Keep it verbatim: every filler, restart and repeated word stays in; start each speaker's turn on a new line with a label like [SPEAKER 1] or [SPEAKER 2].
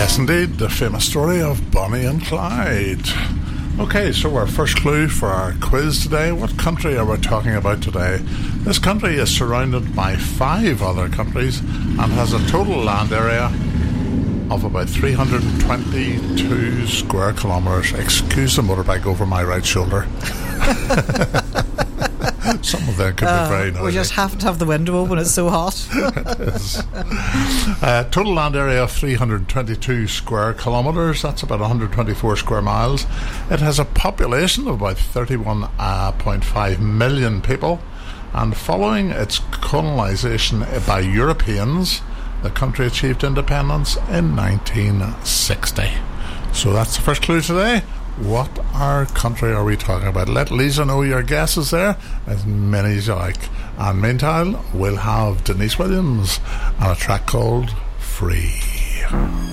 [SPEAKER 1] Yes, indeed, the famous story of Bonnie and Clyde. Okay, so our first clue for our quiz today. What country are we talking about today? This country is surrounded by five other countries and has a total land area of about three hundred twenty-two square kilometres. Excuse the motorbike over my right shoulder. Some of them could
[SPEAKER 2] uh,
[SPEAKER 1] be very noisy.
[SPEAKER 2] We just happen to have the window open, it's so hot.
[SPEAKER 1] It is. Uh, total land area of three hundred twenty-two square kilometres. That's about one hundred twenty-four square miles. It has a population of about thirty-one point five million people. And following its colonisation by Europeans, the country achieved independence in nineteen sixty. So that's the first clue today. What our country are we talking about? Let Lisa know your guesses there, as many as you like. And meantime, we'll have Denise Williams on a track called Free.